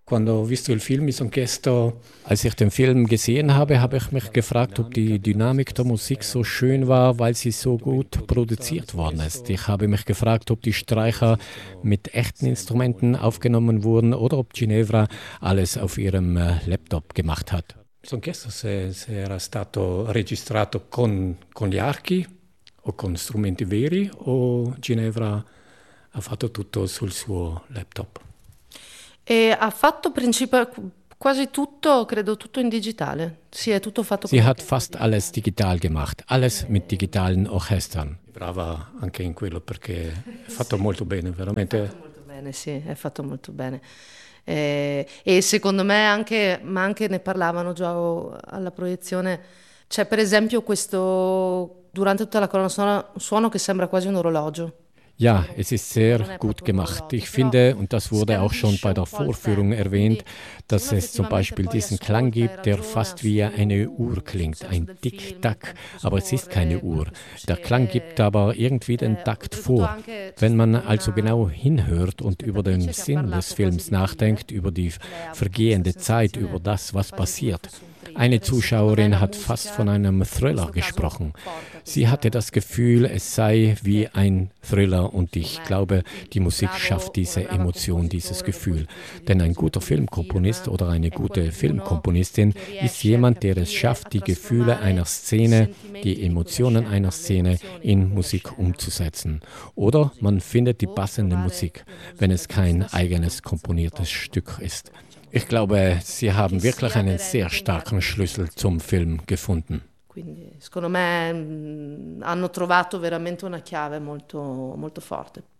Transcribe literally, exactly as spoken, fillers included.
Quando ho visto il film mi sono chiesto. Als ich den Film gesehen habe, habe ich mich gefragt, ob die Dynamik der Musik so schön war, weil sie so gut produziert worden ist. Ich habe mich gefragt, ob die Streicher mit echten Instrumenten aufgenommen wurden oder ob Ginevra alles auf ihrem äh, Laptop gemacht hat. Mi sono chiesto se, se era stato registrato con, con gli archi o con strumenti veri o Ginevra ha fatto tutto sul suo laptop. E ha fatto principal- quasi tutto, credo tutto in digitale. Sì, è tutto fatto Sie con hat fast alles digital gemacht, alles mit digitalen Orchestern. Brava anche in quello perché è fatto molto bene, veramente. È fatto molto bene, sì, è fatto molto bene. Eh, e secondo me anche, ma anche ne parlavano già alla proiezione, c'è per esempio questo, durante tutta la colonna sonora, un suono che sembra quasi un orologio. Ja, es ist sehr gut gemacht. Ich finde, und das wurde auch schon bei der Vorführung erwähnt, dass es zum Beispiel diesen Klang gibt, der fast wie eine Uhr klingt, ein Tick-Tack, aber es ist keine Uhr. Der Klang gibt aber irgendwie den Takt vor. Wenn man also genau hinhört und über den Sinn des Films nachdenkt, über die vergehende Zeit, über das, was passiert. Eine Zuschauerin hat fast von einem Thriller gesprochen. Sie hatte das Gefühl, es sei wie ein Thriller und ich glaube, die Musik schafft diese Emotion, dieses Gefühl. Denn ein guter Filmkomponist oder eine gute Filmkomponistin ist jemand, der es schafft, die Gefühle einer Szene, die Emotionen einer Szene in Musik umzusetzen. Oder man findet die passende Musik, wenn es kein eigenes komponiertes Stück ist. Ich glaube, Sie haben wirklich einen sehr starken Schlüssel zum Film gefunden. Quindi, secondo me, hanno trovato veramente una chiave molto, molto forte.